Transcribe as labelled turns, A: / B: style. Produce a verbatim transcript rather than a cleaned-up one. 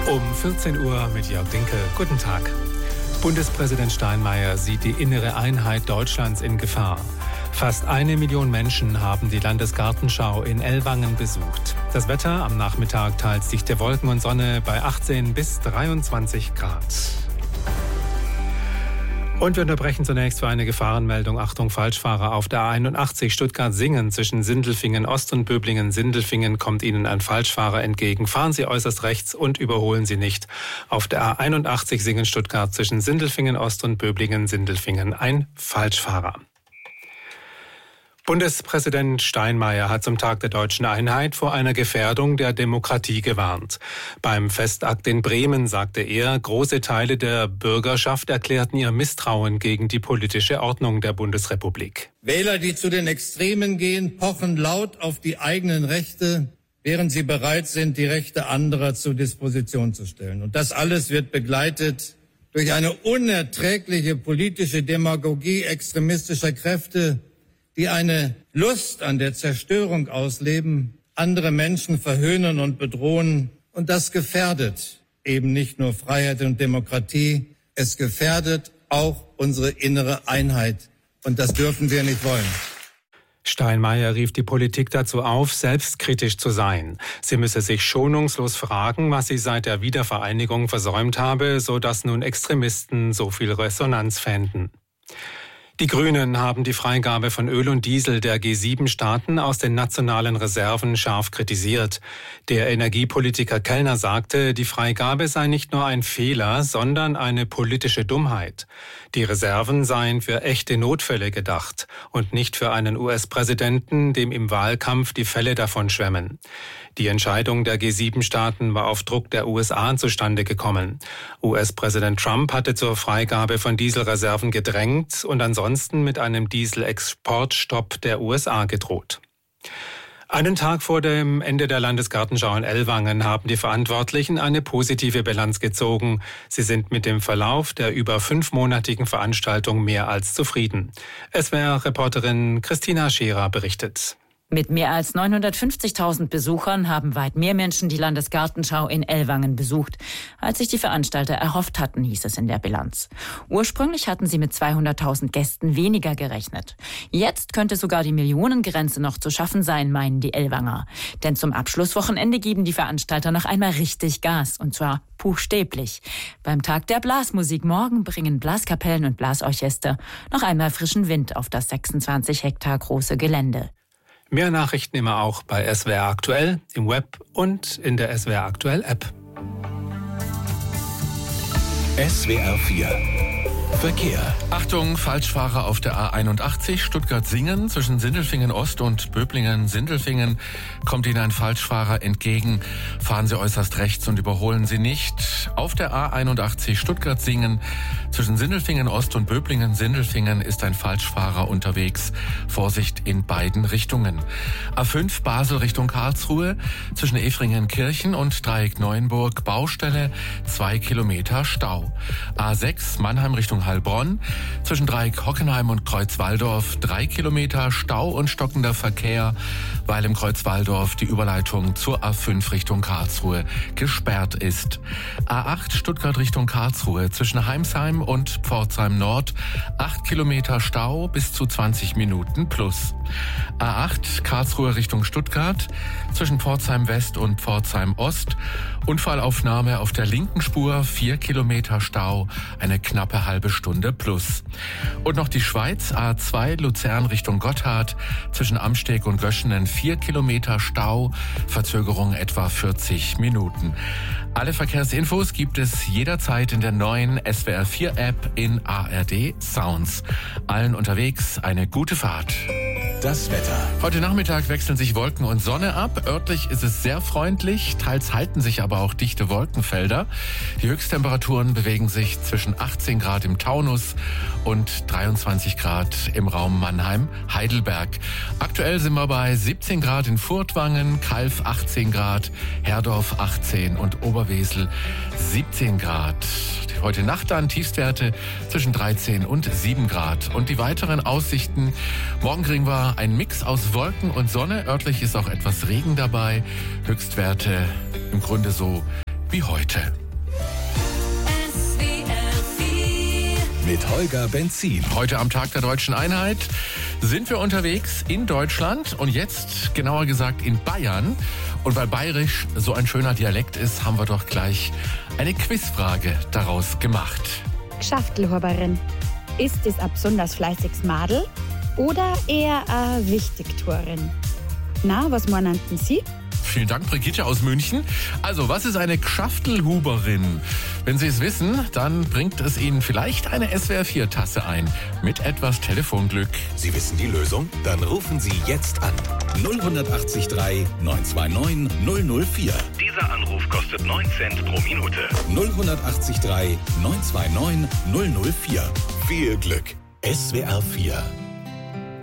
A: Um vierzehn Uhr mit Jörg Dinkel. Guten Tag. Bundespräsident Steinmeier sieht die innere Einheit Deutschlands in Gefahr. Fast eine Million Menschen haben die Landesgartenschau in Ellwangen besucht. Das Wetter am Nachmittag teilt dichte Wolken und Sonne bei achtzehn bis dreiundzwanzig Grad. Und wir unterbrechen zunächst für eine Gefahrenmeldung. Achtung, Falschfahrer auf der A einundachtzig Stuttgart-Singen zwischen Sindelfingen Ost und Böblingen-Sindelfingen kommt Ihnen ein Falschfahrer entgegen. Fahren Sie äußerst rechts und überholen Sie nicht. Auf der A einundachtzig Singen-Stuttgart zwischen Sindelfingen Ost und Böblingen-Sindelfingen ein Falschfahrer. Bundespräsident Steinmeier hat zum Tag der Deutschen Einheit vor einer Gefährdung der Demokratie gewarnt. Beim Festakt in Bremen sagte er, große Teile der Bürgerschaft erklärten ihr Misstrauen gegen die politische Ordnung der Bundesrepublik.
B: Wähler, die zu den Extremen gehen, pochen laut auf die eigenen Rechte, während sie bereit sind, die Rechte anderer zur Disposition zu stellen. Und das alles wird begleitet durch eine unerträgliche politische Demagogie extremistischer Kräfte, die eine Lust an der Zerstörung ausleben, andere Menschen verhöhnen und bedrohen. Und das gefährdet eben nicht nur Freiheit und Demokratie, es gefährdet auch unsere innere Einheit. Und das dürfen wir nicht wollen.
A: Steinmeier rief die Politik dazu auf, selbstkritisch zu sein. Sie müsse sich schonungslos fragen, was sie seit der Wiedervereinigung versäumt habe, sodass nun Extremisten so viel Resonanz fänden. Die Grünen haben die Freigabe von Öl und Diesel der G sieben Staaten aus den nationalen Reserven scharf kritisiert. Der Energiepolitiker Kellner sagte, die Freigabe sei nicht nur ein Fehler, sondern eine politische Dummheit. Die Reserven seien für echte Notfälle gedacht und nicht für einen U S-Präsidenten, dem im Wahlkampf die Fälle davon schwemmen. Die Entscheidung der G sieben Staaten war auf Druck der U S A zustande gekommen. U S-Präsident Trump hatte zur Freigabe von Dieselreserven gedrängt und ansonsten mit einem Dieselexportstopp der U S A gedroht. Einen Tag vor dem Ende der Landesgartenschau in Ellwangen haben die Verantwortlichen eine positive Bilanz gezogen. Sie sind mit dem Verlauf der über fünfmonatigen Veranstaltung mehr als zufrieden. S W R-Reporterin Christina Scherer berichtet.
C: Mit mehr als neunhundertfünfzigtausend Besuchern haben weit mehr Menschen die Landesgartenschau in Ellwangen besucht, als sich die Veranstalter erhofft hatten, hieß es in der Bilanz. Ursprünglich hatten sie mit zweihunderttausend Gästen weniger gerechnet. Jetzt könnte sogar die Millionengrenze noch zu schaffen sein, meinen die Ellwanger. Denn zum Abschlusswochenende geben die Veranstalter noch einmal richtig Gas, und zwar buchstäblich. Beim Tag der Blasmusik morgen bringen Blaskapellen und Blasorchester noch einmal frischen Wind auf das sechsundzwanzig Hektar große Gelände.
A: Mehr Nachrichten immer auch bei S W R Aktuell, im Web und in der S W R Aktuell App.
D: S W R vier Verkehr.
E: Achtung, Falschfahrer auf der A einundachtzig Stuttgart-Singen zwischen Sindelfingen Ost und Böblingen-Sindelfingen kommt Ihnen ein Falschfahrer entgegen. Fahren Sie äußerst rechts und überholen Sie nicht. Auf der A einundachtzig Stuttgart-Singen zwischen Sindelfingen Ost und Böblingen-Sindelfingen ist ein Falschfahrer unterwegs. Vorsicht in beiden Richtungen. A fünf Basel Richtung Karlsruhe zwischen Efringen-Kirchen und Dreieck-Neuenburg Baustelle, zwei Kilometer Stau. A sechs Mannheim Richtung Heilbronn zwischen Dreieck Hockenheim und Kreuz-Walldorf drei Kilometer Stau und stockender Verkehr, weil im Kreuz-Walldorf die Überleitung zur A fünf Richtung Karlsruhe gesperrt ist. A acht Stuttgart Richtung Karlsruhe zwischen Heimsheim und Pforzheim Nord acht Kilometer Stau bis zu zwanzig Minuten plus. A acht Karlsruhe Richtung Stuttgart zwischen Pforzheim West und Pforzheim Ost Unfallaufnahme auf der linken Spur vier Kilometer Stau, eine knappe halbe Stunde plus. Und noch die Schweiz, A zwei Luzern Richtung Gotthard, zwischen Amsteg und Göschenen vier Kilometer Stau, Verzögerung etwa vierzig Minuten. Alle Verkehrsinfos gibt es jederzeit in der neuen S W R vier App in A R D Sounds. Allen unterwegs eine gute Fahrt.
D: Das Wetter.
E: Heute Nachmittag wechseln sich Wolken und Sonne ab. Örtlich ist es sehr freundlich, teils halten sich aber auch dichte Wolkenfelder. Die Höchsttemperaturen bewegen sich zwischen achtzehn Grad im Taunus und dreiundzwanzig Grad im Raum Mannheim-Heidelberg. Aktuell sind wir bei siebzehn Grad in Furtwangen, Calw achtzehn Grad, Herdorf achtzehn und Oberwesel siebzehn Grad. Heute Nacht dann Tiefstwerte zwischen dreizehn und sieben Grad. Und die weiteren Aussichten: Morgen kriegen wir einen Mix aus Wolken und Sonne. Örtlich ist auch etwas Regen dabei. Höchstwerte im Grunde so wie heute.
D: Mit Holger Benzin.
E: Heute am Tag der Deutschen Einheit sind wir unterwegs in Deutschland und jetzt genauer gesagt in Bayern. Und weil Bayerisch so ein schöner Dialekt ist, haben wir doch gleich eine Quizfrage daraus gemacht.
F: Gschaftelhuberin. Ist es ein besonders fleißiges Madel oder eher eine Wichtigtuerin? Na, was meinen Sie?
E: Vielen Dank, Brigitte aus München. Also, was ist eine Gschaftelhuberin? Wenn Sie es wissen, dann bringt es Ihnen vielleicht eine S W R vier Tasse ein. Mit etwas Telefonglück.
D: Sie wissen die Lösung? Dann rufen Sie jetzt an. null acht drei neun zwei neun null null vier.
G: Dieser Anruf kostet neun Cent pro Minute.
D: null acht drei neun zwei neun null null vier. Viel Glück. S W R vier